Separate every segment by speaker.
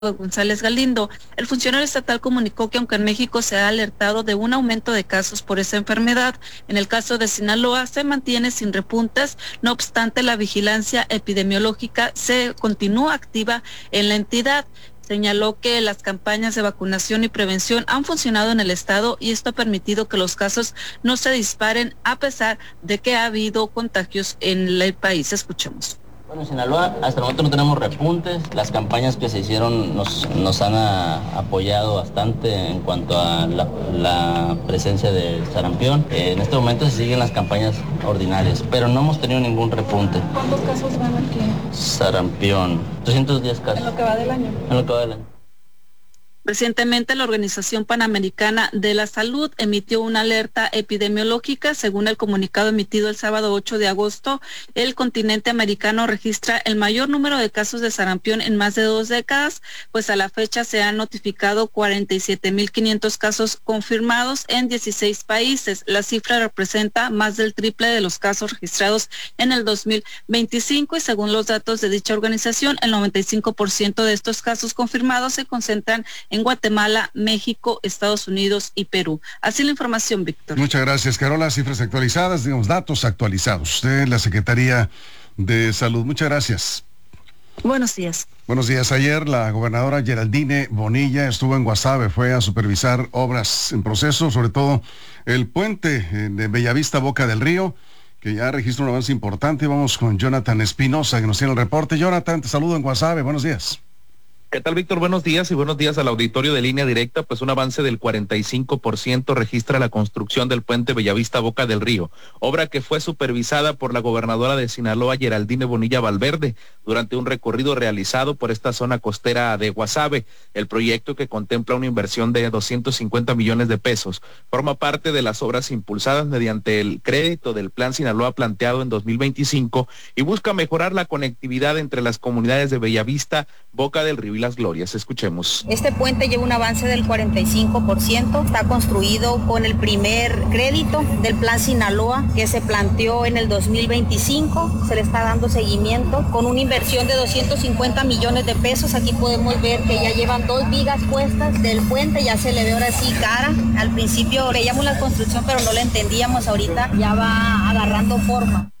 Speaker 1: González Galindo. El funcionario estatal comunicó que aunque en México se ha alertado de un aumento de casos por esa enfermedad, en el caso de Sinaloa se mantiene sin repuntes. No obstante, la vigilancia epidemiológica se continúa activa en la entidad. Señaló que las campañas de vacunación y prevención han funcionado en el estado y esto ha permitido que los casos no se disparen a pesar de que ha habido contagios en el país. Escuchemos.
Speaker 2: Bueno, en Sinaloa hasta el momento no tenemos repuntes. Las campañas que se hicieron nos han apoyado bastante en cuanto a la presencia de sarampión. En este momento se siguen las campañas ordinarias, pero no hemos tenido ningún repunte.
Speaker 3: ¿Cuántos casos van aquí?
Speaker 2: Sarampión, 310 casos.
Speaker 3: ¿En lo que va del año?
Speaker 2: En lo que va del año.
Speaker 1: Recientemente, la Organización Panamericana de la Salud emitió una alerta epidemiológica. Según el comunicado emitido el sábado 8 de agosto, el continente americano registra el mayor número de casos de sarampión en más de 2 décadas, pues a la fecha se han notificado 47,500 casos confirmados en 16 países. La cifra representa más del triple de los casos registrados en el 2025 y según los datos de dicha organización, el 95% de estos casos confirmados se concentran en Guatemala, México, Estados Unidos y Perú. Así la información, Víctor.
Speaker 4: Muchas gracias, Carola. Cifras actualizadas, digamos, datos actualizados de la Secretaría de Salud. Muchas gracias.
Speaker 1: Buenos días.
Speaker 4: Buenos días. Ayer la gobernadora Geraldine Bonilla estuvo en Guasave, fue a supervisar obras en proceso, sobre todo el puente de Bellavista Boca del Río, que ya registra un avance importante. Vamos con Jonathan Espinosa, que nos tiene el reporte. Jonathan, te saludo en Guasave. Buenos días.
Speaker 5: ¿Qué tal, Víctor? Buenos días y buenos días al auditorio de Línea Directa. Pues un avance del 45% registra la construcción del puente Bellavista Boca del Río, obra que fue supervisada por la gobernadora de Sinaloa, Geraldine Bonilla Valverde, durante un recorrido realizado por esta zona costera de Guasave. El proyecto, que contempla una inversión de 250 millones de pesos, forma parte de las obras impulsadas mediante el crédito del Plan Sinaloa planteado en 2025 y busca mejorar la conectividad entre las comunidades de Bellavista, Boca del Río y Las Glorias. Escuchemos.
Speaker 6: Este puente lleva un avance del 45%, está construido con el primer crédito del Plan Sinaloa que se planteó en el 2025, se le está dando seguimiento con una inversión de 250 millones de pesos. Aquí podemos ver que ya llevan 2 vigas puestas del puente, ya se le ve ahora sí cara. Al principio veíamos la construcción pero no la entendíamos, ahorita ya va agarrando forma.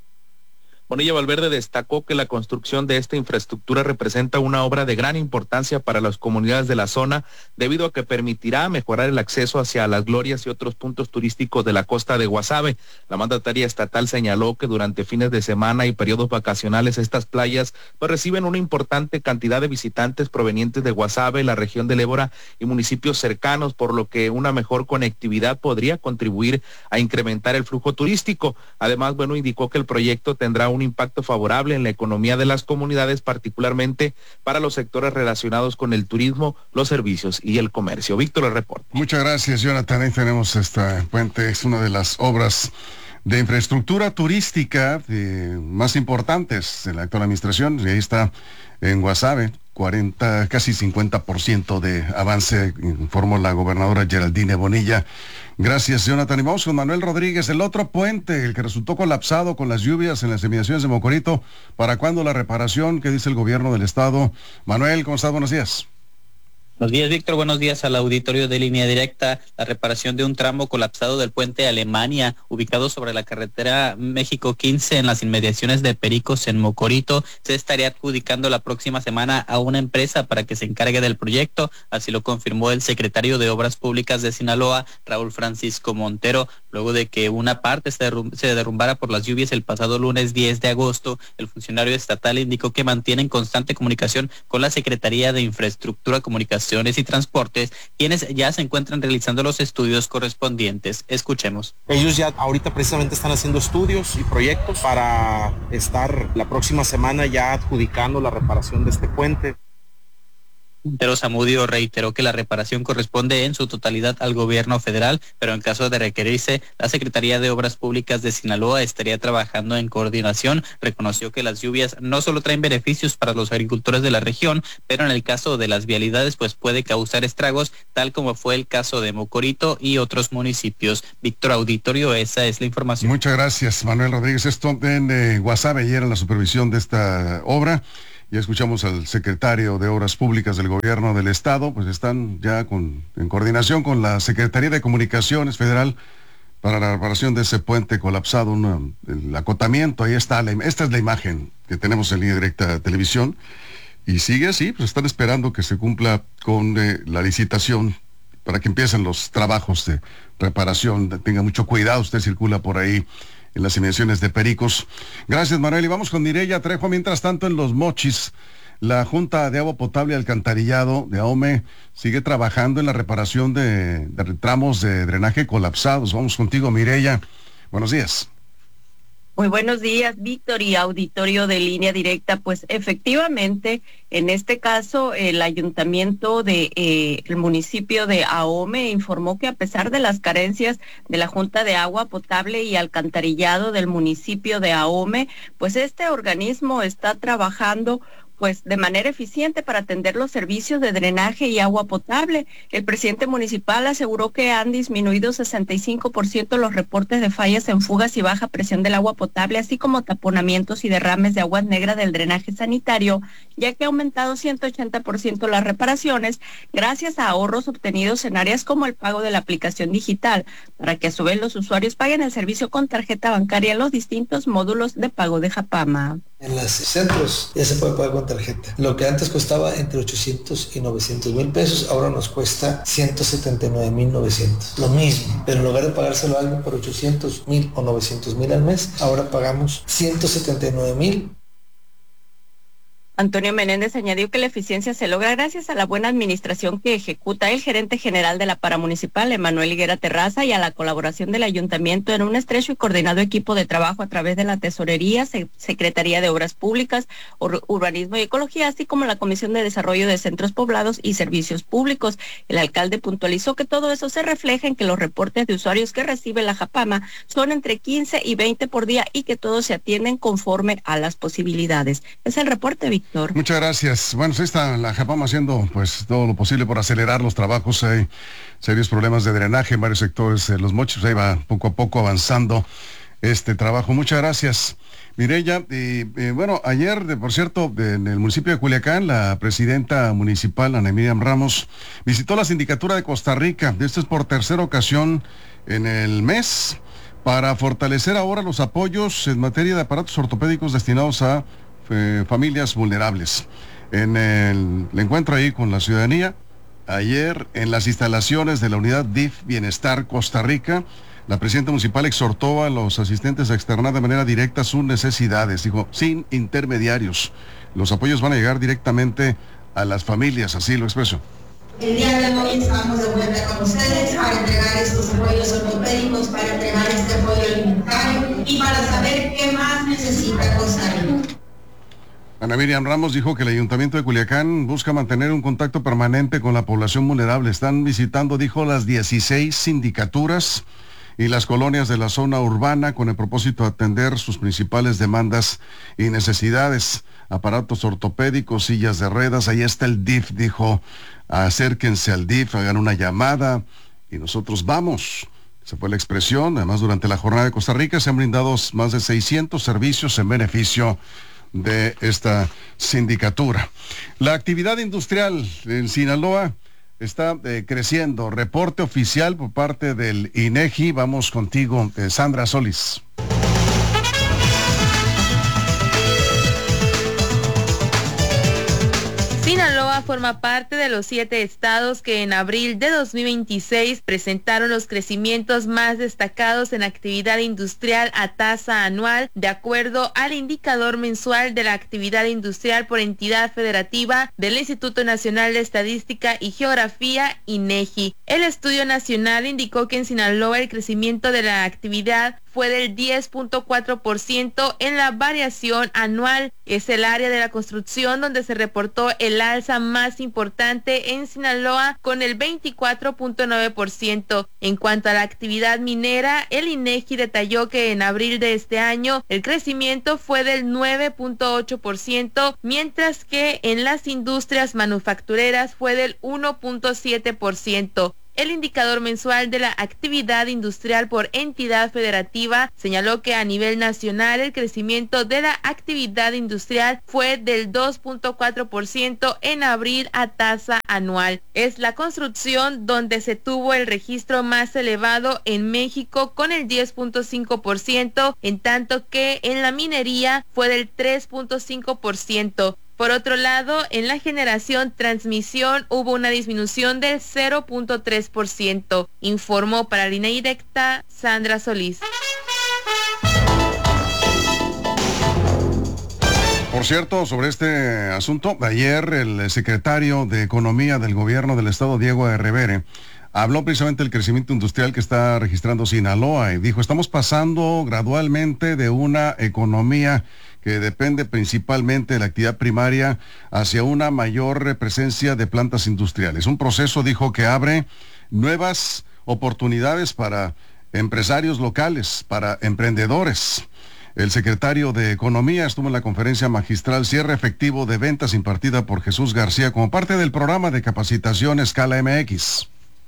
Speaker 5: Bonilla Valverde destacó que la construcción de esta infraestructura representa una obra de gran importancia para las comunidades de la zona, debido a que permitirá mejorar el acceso hacia Las Glorias y otros puntos turísticos de la costa de Guasave. La mandataria estatal señaló que durante fines de semana y periodos vacacionales estas playas pues reciben una importante cantidad de visitantes provenientes de Guasave, la región del Ébora y municipios cercanos, por lo que una mejor conectividad podría contribuir a incrementar el flujo turístico. Además, indicó que el proyecto tendrá un impacto favorable en la economía de las comunidades, particularmente para los sectores relacionados con el turismo, los servicios y el comercio. Víctor, el reporte.
Speaker 4: Muchas gracias, Jonathan. Ahí tenemos este puente, es una de las obras de infraestructura turística más importantes de la actual administración, y ahí está en Guasave, casi 50% de avance, informó la gobernadora Geraldine Bonilla. Gracias, Jonathan. Y vamos con Manuel Rodríguez. El otro puente, el que resultó colapsado con las lluvias en las inmediaciones de Mocorito, ¿para cuándo la reparación? ¿Qué dice el gobierno del estado? Manuel, ¿cómo estás? Buenos días.
Speaker 7: Buenos días, Víctor. Buenos días al auditorio de Línea Directa. La reparación de un tramo colapsado del puente Alemania, ubicado sobre la carretera México 15 en las inmediaciones de Pericos en Mocorito, se estaría adjudicando la próxima semana a una empresa para que se encargue del proyecto. Así lo confirmó el secretario de Obras Públicas de Sinaloa, Raúl Francisco Montero, luego de que una parte se derrumbara por las lluvias el pasado lunes 10 de agosto. El funcionario estatal indicó que mantienen constante comunicación con la Secretaría de Infraestructura, Comunicaciones y Transportes, quienes ya se encuentran realizando los estudios correspondientes. Escuchemos.
Speaker 8: Ellos ya ahorita precisamente están haciendo estudios y proyectos para estar la próxima semana ya adjudicando la reparación de este puente.
Speaker 7: Montero Zamudio reiteró que la reparación corresponde en su totalidad al gobierno federal, pero en caso de requerirse, la Secretaría de Obras Públicas de Sinaloa estaría trabajando en coordinación. Reconoció que las lluvias no solo traen beneficios para los agricultores de la región, pero en el caso de las vialidades pues puede causar estragos, tal como fue el caso de Mocorito y otros municipios. Víctor, auditorio, esa es la información.
Speaker 4: Muchas gracias, Manuel Rodríguez. Esto en Guasave, ayer en la supervisión de esta obra. Ya escuchamos al secretario de Obras Públicas del Gobierno del Estado, pues están ya en coordinación con la Secretaría de Comunicaciones Federal para la reparación de ese puente colapsado, el acotamiento. Ahí está, esta es la imagen que tenemos en Línea Directa de Televisión. Y sigue así, pues están esperando que se cumpla con la licitación para que empiecen los trabajos de reparación. Tenga mucho cuidado, usted circula por ahí en las inmediaciones de Pericos. Gracias, Manuel. Y vamos con Mireya Trejo. Mientras tanto, en Los Mochis, la Junta de Agua Potable y Alcantarillado de AOME sigue trabajando en la reparación de tramos de drenaje colapsados. Vamos contigo, Mireya. Buenos días.
Speaker 9: Muy buenos días, Víctor y auditorio de Línea Directa. Pues efectivamente, en este caso, el ayuntamiento de el municipio de AOME informó que a pesar de las carencias de la Junta de Agua Potable y Alcantarillado del municipio de AOME, pues este organismo está trabajando pues de manera eficiente para atender los servicios de drenaje y agua potable. El presidente municipal aseguró que han disminuido 65% los reportes de fallas en fugas y baja presión del agua potable, así como taponamientos y derrames de aguas negras del drenaje sanitario, ya que ha aumentado 180% las reparaciones gracias a ahorros obtenidos en áreas como el pago de la aplicación digital, para que a su vez los usuarios paguen el servicio con tarjeta bancaria en los distintos módulos de pago de Japama.
Speaker 10: En los centros ya se puede pagar con tarjeta. Lo que antes costaba entre 800 y 900 mil pesos, ahora nos cuesta 179,900. Lo mismo, pero en lugar de pagárselo a alguien por 800 mil o 900 mil al mes, ahora pagamos 179,000.
Speaker 9: Antonio Menéndez añadió que la eficiencia se logra gracias a la buena administración que ejecuta el gerente general de la Paramunicipal, Emanuel Higuera Terraza, y a la colaboración del ayuntamiento en un estrecho y coordinado equipo de trabajo a través de la Tesorería, Secretaría de Obras Públicas, Urbanismo y Ecología, así como la Comisión de Desarrollo de Centros Poblados y Servicios Públicos. El alcalde puntualizó que todo eso se refleja en que los reportes de usuarios que recibe la Japama son entre 15 y 20 por día y que todos se atienden conforme a las posibilidades. Es el reporte, Víctor.
Speaker 4: Muchas gracias. Bueno, ahí está la Japama haciendo pues todo lo posible por acelerar los trabajos. Hay serios problemas de drenaje en varios sectores de Los Mochis. Ahí va poco a poco avanzando este trabajo. Muchas gracias, Mireya. Bueno, ayer, por cierto, en el municipio de Culiacán, la presidenta municipal, Ana Miriam Ramos, visitó la Sindicatura de Costa Rica. Esto es por tercera ocasión en el mes, para fortalecer ahora los apoyos en materia de aparatos ortopédicos destinados a familias vulnerables. En el encuentro ahí con la ciudadanía, ayer en las instalaciones de la unidad DIF Bienestar Costa Rica, la presidenta municipal exhortó a los asistentes a externar de manera directa sus necesidades. Dijo, sin intermediarios, los apoyos van a llegar directamente a las familias, así lo expresó.
Speaker 11: El día de hoy estamos de vuelta con ustedes para entregar estos apoyos ortopédicos, para entregar este apoyo alimentario y para saber qué más necesita Costa Rica.
Speaker 4: Ana Miriam Ramos dijo que el Ayuntamiento de Culiacán busca mantener un contacto permanente con la población vulnerable. Están visitando, dijo, las 16 sindicaturas y las colonias de la zona urbana con el propósito de atender sus principales demandas y necesidades. Aparatos ortopédicos, sillas de ruedas, ahí está el DIF, dijo, acérquense al DIF, hagan una llamada y nosotros vamos. Esa fue la expresión. Además, durante la jornada de Costa Rica se han brindado más de 600 servicios en beneficio de esta sindicatura. La actividad industrial en Sinaloa está creciendo. Reporte oficial por parte del INEGI. Vamos contigo, Sandra Solís.
Speaker 12: Sinaloa forma parte de los 7 estados que en abril de 2026 presentaron los crecimientos más destacados en actividad industrial a tasa anual, de acuerdo al indicador mensual de la actividad industrial por entidad federativa del Instituto Nacional de Estadística y Geografía, INEGI. El estudio nacional indicó que en Sinaloa el crecimiento de la actividad fue del 10.4% en la variación anual. Es el área de la construcción donde se reportó el alza más importante en Sinaloa, con el 24.9%. En cuanto a la actividad minera, el INEGI detalló que en abril de este año el crecimiento fue del 9.8%, mientras que en las industrias manufactureras fue del 1.7%. el indicador mensual de la actividad industrial por entidad federativa señaló que a nivel nacional el crecimiento de la actividad industrial fue del 2.4% en abril a tasa anual. Es la construcción donde se tuvo el registro más elevado en México con el 10.5%, en tanto que en la minería fue del 3.5%. Por otro lado, en la generación-transmisión hubo una disminución del 0.3%, informó para Línea Directa Sandra Solís.
Speaker 4: Por cierto, sobre este asunto, ayer el secretario de Economía del Gobierno del Estado, Diego Herrevere, habló precisamente del crecimiento industrial que está registrando Sinaloa y dijo, estamos pasando gradualmente de una economía que depende principalmente de la actividad primaria hacia una mayor presencia de plantas industriales. Un proceso, dijo, que abre nuevas oportunidades para empresarios locales, para emprendedores. El secretario de Economía estuvo en la conferencia magistral Cierre Efectivo de Ventas impartida por Jesús García como parte del programa de capacitación Escala MX.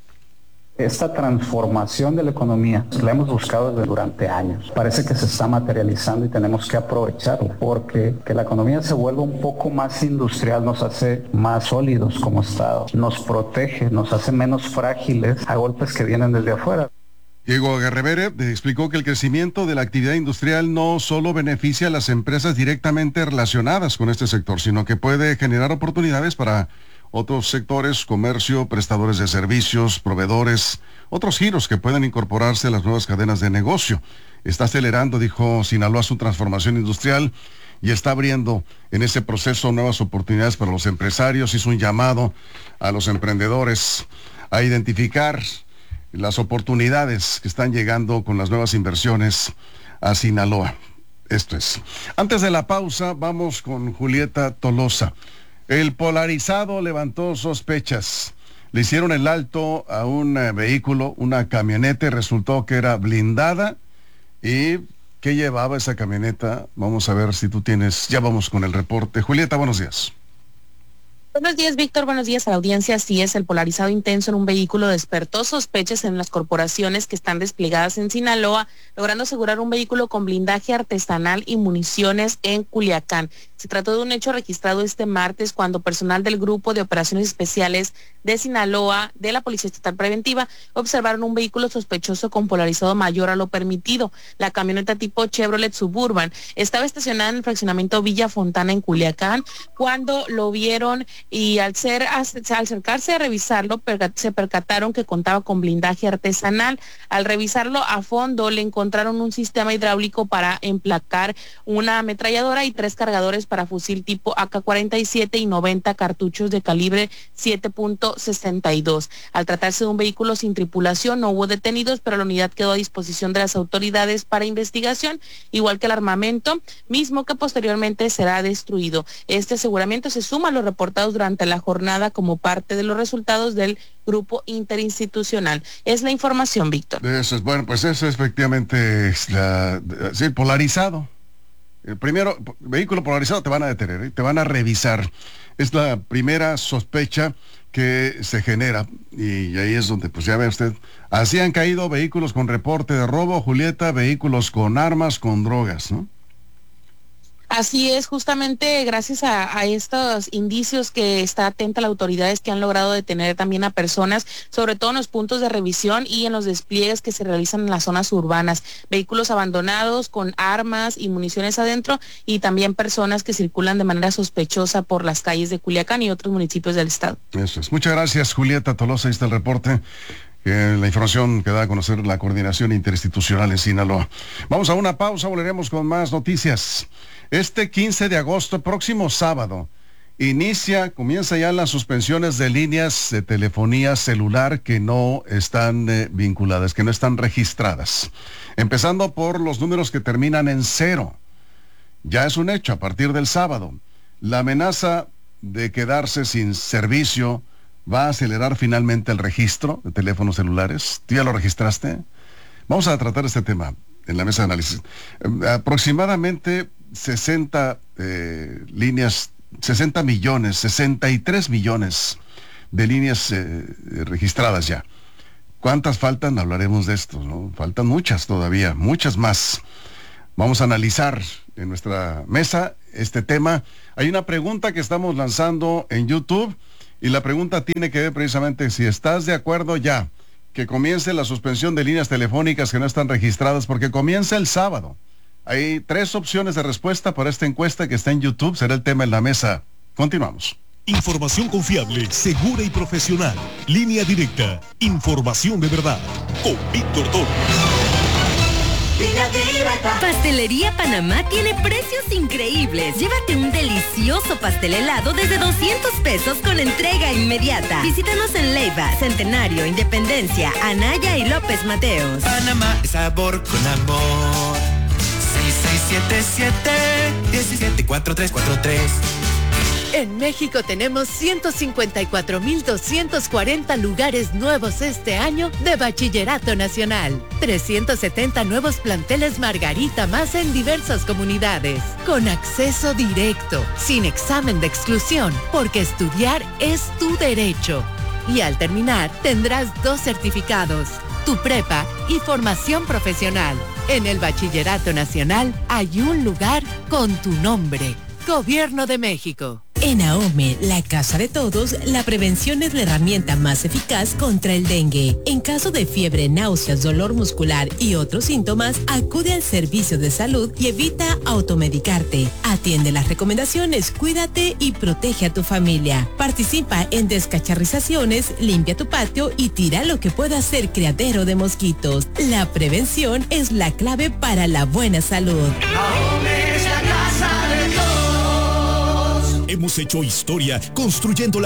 Speaker 13: Esta transformación de la economía la hemos buscado durante años. Parece que se está materializando y tenemos que aprovecharlo, porque que la economía se vuelva un poco más industrial nos hace más sólidos como Estado, nos protege, nos hace menos frágiles a golpes que vienen desde afuera.
Speaker 4: Diego Herrevere explicó que el crecimiento de la actividad industrial no solo beneficia a las empresas directamente relacionadas con este sector, sino que puede generar oportunidades para otros sectores, comercio, prestadores de servicios, proveedores, otros giros que pueden incorporarse a las nuevas cadenas de negocio. Está acelerando, dijo Sinaloa, su transformación industrial y está abriendo en ese proceso nuevas oportunidades para los empresarios. Hizo un llamado a los emprendedores a identificar las oportunidades que están llegando con las nuevas inversiones a Sinaloa. Esto es. Antes de la pausa, vamos con Julieta Tolosa. El polarizado levantó sospechas. Le hicieron el alto a un vehículo, una camioneta, y resultó que era blindada. ¿Y qué llevaba esa camioneta? Vamos a ver si tú tienes. Ya vamos con el reporte. Julieta, buenos días.
Speaker 14: Buenos días, Víctor. Buenos días a la audiencia. Así es, el polarizado intenso en un vehículo despertó sospechas en las corporaciones que están desplegadas en Sinaloa, logrando asegurar un vehículo con blindaje artesanal y municiones en Culiacán. Se trató de un hecho registrado este martes cuando personal del Grupo de Operaciones Especiales de Sinaloa de la Policía Estatal Preventiva observaron un vehículo sospechoso con polarizado mayor a lo permitido. La camioneta tipo Chevrolet Suburban estaba estacionada en el fraccionamiento Villa Fontana en Culiacán cuando lo vieron y al acercarse a revisarlo se percataron que contaba con blindaje artesanal. Al revisarlo a fondo le encontraron un sistema hidráulico para emplacar una ametralladora y 3 cargadores para fusil tipo AK-47 y 90 cartuchos de calibre 7.62. Al tratarse de un vehículo sin tripulación no hubo detenidos, pero la unidad quedó a disposición de las autoridades para investigación, igual que el armamento, mismo que posteriormente será destruido. Este aseguramiento se suma a los reportados durante la jornada como parte de los resultados del grupo interinstitucional. Es la información, Víctor.
Speaker 4: Eso es, bueno, pues eso efectivamente es sí, polarizado. El primero, vehículo polarizado, te van a detener, te van a revisar. Es la primera sospecha que se genera y ahí es donde, pues ya ve usted, así han caído vehículos con reporte de robo, Julieta, vehículos con armas, con drogas, ¿no?
Speaker 14: Así es, justamente gracias a estos indicios que está atenta la autoridades que han logrado detener también a personas, sobre todo en los puntos de revisión y en los despliegues que se realizan en las zonas urbanas, vehículos abandonados con armas y municiones adentro y también personas que circulan de manera sospechosa por las calles de Culiacán y otros municipios del estado.
Speaker 4: Eso es. Muchas gracias, Julieta Tolosa. Ahí está el reporte. La información que da a conocer la Coordinación Interinstitucional en Sinaloa. Vamos a una pausa, volveremos con más noticias. Este 15 de agosto, próximo sábado, comienza ya las suspensiones de líneas de telefonía celular que no están vinculadas, que no están registradas. Empezando por los números que terminan en 0. Ya es un hecho a partir del sábado. La amenaza de quedarse sin servicio va a acelerar finalmente el registro de teléfonos celulares. ¿Tú ya lo registraste? Vamos a tratar este tema en la mesa de análisis. Aproximadamente 60 líneas, 60 millones, 63 millones de líneas registradas ya. ¿Cuántas faltan? Hablaremos de esto, ¿no? Faltan muchas todavía, muchas más. Vamos a analizar en nuestra mesa este tema. Hay una pregunta que estamos lanzando en YouTube y la pregunta tiene que ver precisamente si estás de acuerdo ya que comience la suspensión de líneas telefónicas que no están registradas, porque comienza el sábado. Hay 3 opciones de respuesta para esta encuesta que está en YouTube. Será el tema en la mesa. Continuamos.
Speaker 15: Información confiable, segura y profesional. Línea Directa. Información de verdad. Con Víctor Torres.
Speaker 16: Pastelería Panamá tiene precios increíbles. Llévate un delicioso pastel helado desde 200 pesos con entrega inmediata. Visítanos en Leiva, Centenario, Independencia, Anaya y López Mateos.
Speaker 17: Panamá es sabor con amor. 6677-174343.
Speaker 18: En México tenemos 154.240 lugares nuevos este año de Bachillerato Nacional. 370 nuevos planteles Margarita más en diversas comunidades. Con acceso directo, sin examen de exclusión, porque estudiar es tu derecho. Y al terminar, tendrás 2 certificados, tu prepa y formación profesional. En el Bachillerato Nacional hay un lugar con tu nombre. Gobierno de México.
Speaker 19: En AOME, la casa de todos, la prevención es la herramienta más eficaz contra el dengue. En caso de fiebre, náuseas, dolor muscular y otros síntomas, acude al servicio de salud y evita automedicarte. Atiende las recomendaciones, cuídate y protege a tu familia. Participa en descacharrizaciones, limpia tu patio y tira lo que pueda ser criadero de mosquitos. La prevención es la clave para la buena salud.
Speaker 15: Hemos hecho historia construyendo la